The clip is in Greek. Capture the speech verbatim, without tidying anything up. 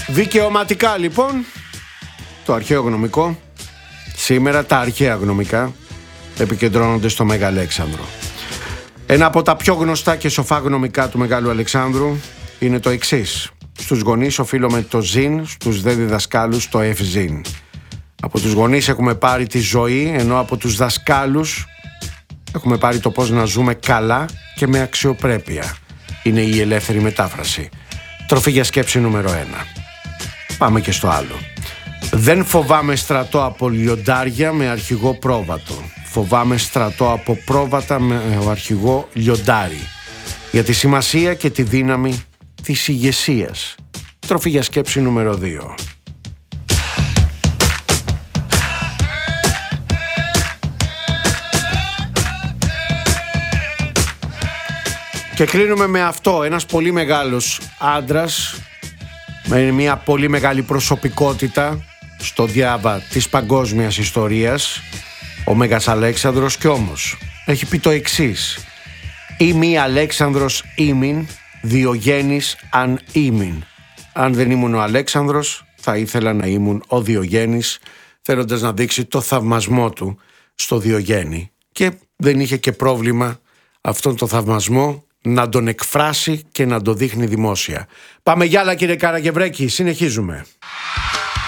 Δικαιωματικά λοιπόν, το αρχαίο γνωμικό. Σήμερα τα αρχαία γνωμικά επικεντρώνονται στο Μέγα Αλέξανδρο. Ένα από τα πιο γνωστά και σοφά γνωμικά του Μεγάλου Αλεξάνδρου είναι το εξής: στους γονείς οφείλουμε το ζήν, στους δε διδασκάλους το ευζήν. Από τους γονείς έχουμε πάρει τη ζωή, ενώ από τους δασκάλους έχουμε πάρει το πώς να ζούμε καλά και με αξιοπρέπεια. Είναι η ελεύθερη μετάφραση. Τροφή για σκέψη νούμερο ένα. Πάμε και στο άλλο. Δεν φοβάμαι στρατό από λιοντάρια με αρχηγό πρόβατο. Φοβάμαι στρατό από πρόβατα με αρχηγό λιοντάρι. Για τη σημασία και τη δύναμη της ηγεσίας. Τροφή για σκέψη νούμερο δύο. Και κλείνουμε με αυτό. Ένας πολύ μεγάλος άντρας με μια πολύ μεγάλη προσωπικότητα στο διάβα της παγκόσμιας ιστορίας, ο Μέγας Αλέξανδρος, κι όμως έχει πει το εξής: «Είμαι Αλέξανδρος ήμην, Διογέννης αν ήμην». Αν δεν ήμουν ο Αλέξανδρος, θα ήθελα να ήμουν ο Διογέννης, θέλοντας να δείξει το θαυμασμό του στο Διογέννη. Και δεν είχε και πρόβλημα αυτόν τον θαυμασμό να τον εκφράσει και να τον δείχνει δημόσια. Πάμε για άλλα, κύριε Καραγευρέκη, συνεχίζουμε.